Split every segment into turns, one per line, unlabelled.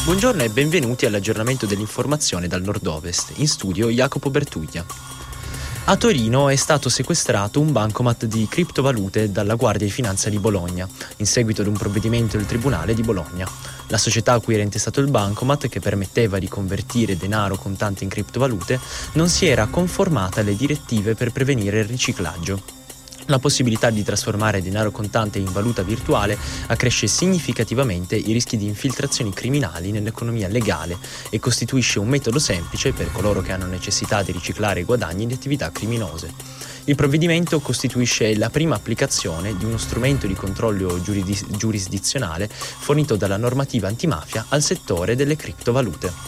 Buongiorno e benvenuti all'aggiornamento dell'informazione dal nord-ovest. In studio Jacopo Bertuglia. A Torino è stato sequestrato un bancomat di criptovalute dalla Guardia di Finanza di Bologna, in seguito ad un provvedimento del Tribunale di Bologna. La società a cui era intestato il bancomat, che permetteva di convertire denaro contante in criptovalute, non si era conformata alle direttive per prevenire il riciclaggio. La possibilità di trasformare denaro contante in valuta virtuale accresce significativamente i rischi di infiltrazioni criminali nell'economia legale e costituisce un metodo semplice per coloro che hanno necessità di riciclare i guadagni di attività criminose. Il provvedimento costituisce la prima applicazione di uno strumento di controllo giurisdizionale fornito dalla normativa antimafia al settore delle criptovalute.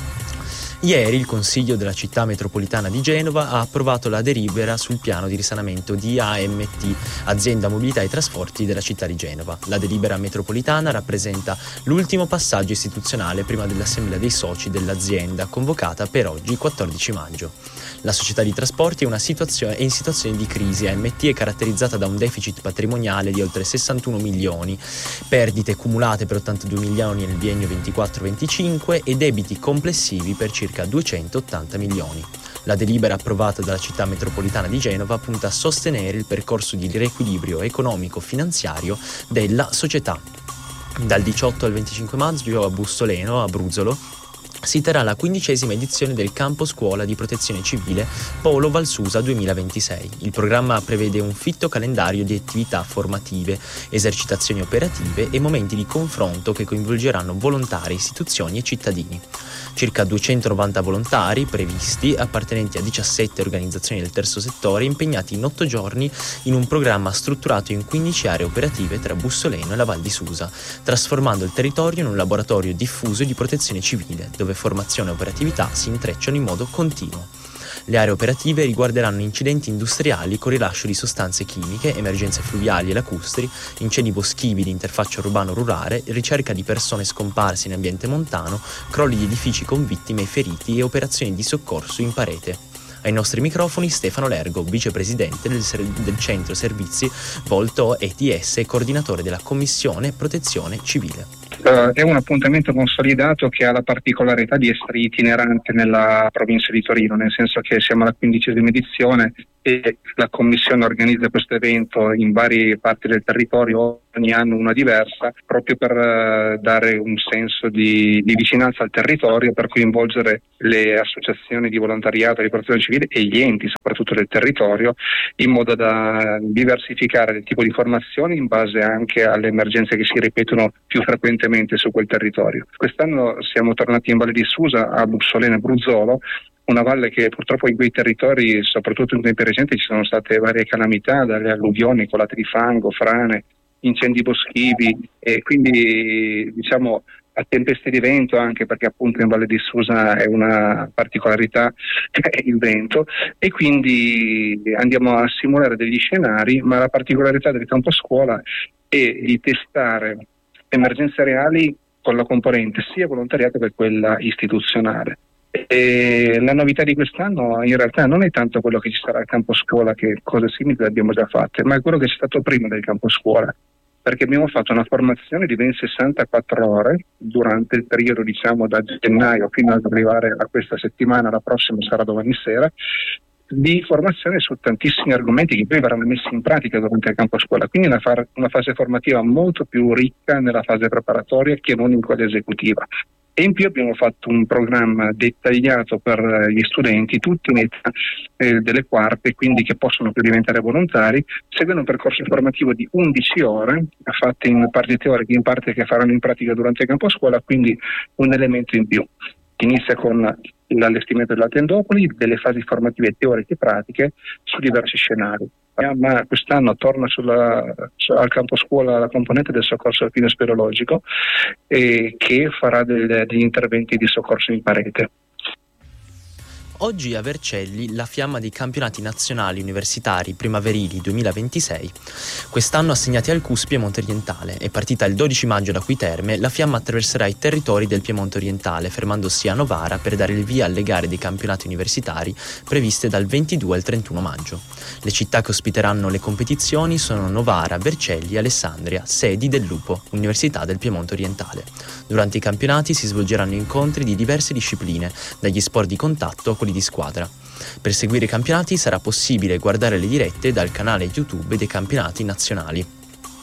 Ieri il Consiglio della Città Metropolitana di Genova ha approvato la delibera sul piano di risanamento di AMT, Azienda Mobilità e Trasporti della città di Genova. La delibera metropolitana rappresenta l'ultimo passaggio istituzionale prima dell'assemblea dei soci dell'azienda, convocata per oggi 14 maggio. La società di trasporti è in situazione di crisi. AMT è caratterizzata da un deficit patrimoniale di oltre 61 milioni, perdite cumulate per 82 milioni nel biennio 24-25 e debiti complessivi per circa 280 milioni. La delibera approvata dalla città metropolitana di Genova punta a sostenere il percorso di riequilibrio economico-finanziario della società. Dal 18 al 25 maggio a Bussoleno, a Bruzzolo, si terrà la 15ª edizione del Campo Scuola di Protezione Civile Polo Valsusa 2026. Il programma prevede un fitto calendario di attività formative, esercitazioni operative e momenti di confronto che coinvolgeranno volontari, istituzioni e cittadini. Circa 290 volontari previsti, appartenenti a 17 organizzazioni del terzo settore, impegnati in 8 giorni in un programma strutturato in 15 aree operative tra Bussoleno e la Val di Susa, trasformando il territorio in un laboratorio diffuso di protezione civile, dove formazione e operatività si intrecciano in modo continuo. Le aree operative riguarderanno incidenti industriali con rilascio di sostanze chimiche, emergenze fluviali e lacustri, incendi boschivi di interfaccia urbano-rurale, ricerca di persone scomparse in ambiente montano, crolli di edifici con vittime e feriti e operazioni di soccorso in parete. Ai nostri microfoni Stefano Lergo, vicepresidente del Centro Servizi Volto ETS e coordinatore della Commissione Protezione Civile.
È un appuntamento consolidato che ha la particolarità di essere itinerante nella provincia di Torino, nel senso che siamo alla 15ª edizione e la Commissione organizza questo evento in varie parti del territorio, ogni anno una diversa, proprio per dare un senso di vicinanza al territorio, per coinvolgere le associazioni di volontariato, di protezione civile e gli enti, soprattutto del territorio, in modo da diversificare il tipo di formazioni in base anche alle emergenze che si ripetono più frequentemente su quel territorio. Quest'anno siamo tornati in Valle di Susa, a Bussoleno e Bruzzolo, una valle che purtroppo in quei territori, soprattutto in tempi recenti, ci sono state varie calamità, dalle alluvioni, colate di fango, frane, incendi boschivi, e quindi diciamo a tempeste di vento, anche perché appunto in Valle di Susa è una particolarità il vento, e quindi andiamo a simulare degli scenari, ma la particolarità del campo scuola è di testare emergenze reali con la componente sia volontariato che quella istituzionale. E la novità di quest'anno in realtà non è tanto quello che ci sarà al campo scuola, che cose simili le abbiamo già fatte, ma è quello che c'è stato prima del campo scuola, perché abbiamo fatto una formazione di ben 64 ore durante il periodo, diciamo, da gennaio fino ad arrivare a questa settimana, la prossima sarà domani sera, di formazione su tantissimi argomenti che poi verranno messi in pratica durante il campo scuola, quindi una fase formativa molto più ricca nella fase preparatoria che non in quella esecutiva. E in più abbiamo fatto un programma dettagliato per gli studenti, tutti in età delle quarte, quindi che possono più diventare volontari, seguendo un percorso formativo di 11 ore, fatte in parte teoriche, in parte che faranno in pratica durante il campo scuola, quindi un elemento in più. Inizia con l'allestimento della tendopoli, delle fasi formative teoriche e pratiche su diversi scenari. Ma quest'anno torna al campo scuola la componente del soccorso alpino speleologico, che farà degli interventi di soccorso in parete.
Oggi a Vercelli la fiamma dei campionati nazionali universitari primaverili 2026, quest'anno assegnati al CUS Piemonte Orientale. È partita il 12 maggio da Qui Terme, la fiamma attraverserà i territori del Piemonte Orientale, fermandosi a Novara per dare il via alle gare dei campionati universitari previste dal 22 al 31 maggio. Le città che ospiteranno le competizioni sono Novara, Vercelli e Alessandria, sedi del Lupo, Università del Piemonte Orientale. Durante i campionati si svolgeranno incontri di diverse discipline, dagli sport di contatto a quelli di squadra. Per seguire i campionati sarà possibile guardare le dirette dal canale YouTube dei campionati nazionali.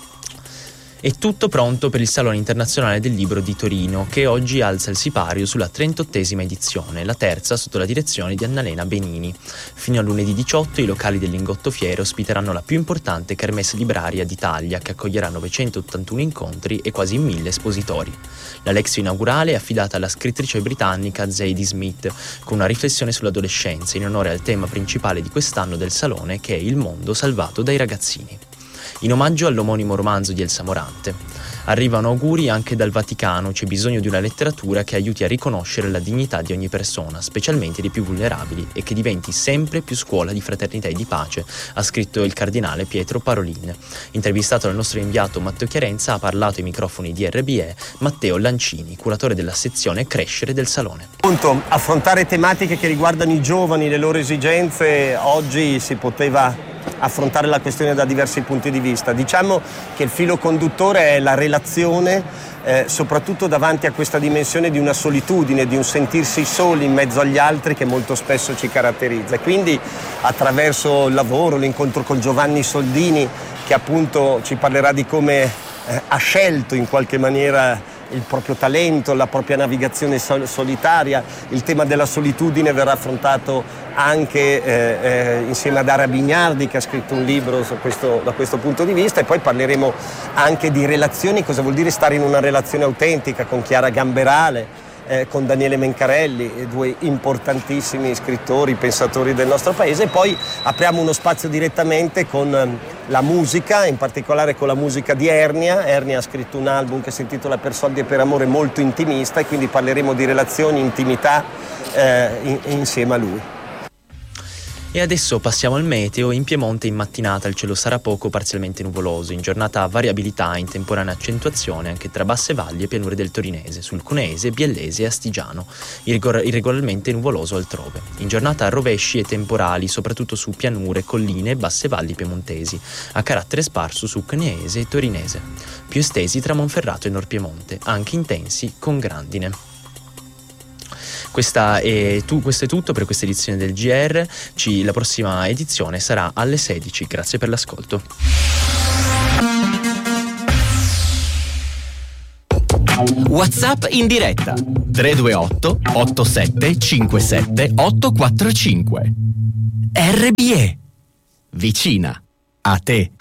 È tutto pronto per il Salone Internazionale del Libro di Torino, che oggi alza il sipario sulla 38esima edizione, la terza sotto la direzione di Annalena Benini. Fino a lunedì 18 i locali del Lingotto Fiere ospiteranno la più importante kermesse libraria d'Italia, che accoglierà 981 incontri e quasi 1000 espositori. La lezione inaugurale è affidata alla scrittrice britannica Zadie Smith, con una riflessione sull'adolescenza in onore al tema principale di quest'anno del Salone, che è il mondo salvato dai ragazzini. In omaggio all'omonimo romanzo di Elsa Morante. Arrivano auguri anche dal Vaticano, c'è bisogno di una letteratura che aiuti a riconoscere la dignità di ogni persona, specialmente dei più vulnerabili, e che diventi sempre più scuola di fraternità e di pace, ha scritto il cardinale Pietro Parolin. Intervistato dal nostro inviato Matteo Chiarenza, ha parlato ai microfoni di RBE Matteo Lancini, curatore della sezione Crescere del Salone.
Appunto, affrontare tematiche che riguardano i giovani, le loro esigenze, oggi si poteva affrontare la questione da diversi punti di vista. Diciamo che il filo conduttore è la relazione, soprattutto davanti a questa dimensione di una solitudine, di un sentirsi soli in mezzo agli altri che molto spesso ci caratterizza. E quindi attraverso il lavoro, l'incontro con Giovanni Soldini, che appunto ci parlerà di come ha scelto in qualche maniera il proprio talento, la propria navigazione solitaria. Il tema della solitudine verrà affrontato anche insieme ad Ara Bignardi, che ha scritto un libro da questo punto di vista, e poi parleremo anche di relazioni, cosa vuol dire stare in una relazione autentica, con Chiara Gamberale, con Daniele Mencarelli, due importantissimi scrittori, pensatori del nostro paese. E poi apriamo uno spazio direttamente con la musica, in particolare con la musica di Ernia. Ernia ha scritto un album che si intitola Per soldi e per amore, molto intimista, e quindi parleremo di relazioni, intimità insieme a lui.
E adesso passiamo al meteo. In Piemonte in mattinata il cielo sarà poco parzialmente nuvoloso, in giornata variabilità in temporanea accentuazione anche tra basse valli e pianure del Torinese, sul Cuneese, Biellese e Astigiano, irregolarmente nuvoloso altrove. In giornata rovesci e temporali soprattutto su pianure, colline e basse valli piemontesi, a carattere sparso su Cuneese e Torinese, più estesi tra Monferrato e Nord Piemonte, anche intensi con grandine. Questo è tutto per questa edizione del GR. La prossima edizione sarà alle 16. Grazie per l'ascolto.
WhatsApp in diretta 328 87 57 845. RBE, vicina a te.